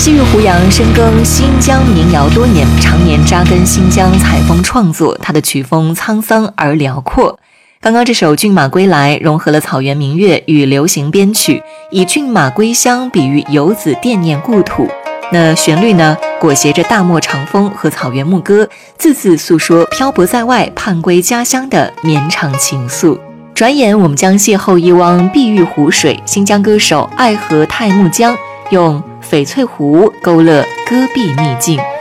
西域胡杨深耕新疆民谣多年，常年扎根新疆采风创作，他的曲风沧桑而辽阔。刚刚这首《骏马归来》融合了草原民乐与流行编曲，以骏马归乡比喻游子惦念故土。那旋律呢，裹挟着大漠长风和草原牧歌，字字诉说漂泊在外盼归家乡的绵长情愫。转眼我们将邂逅一汪碧玉湖水，新疆歌手爱河泰木江用翡翠湖勾勒戈壁秘境。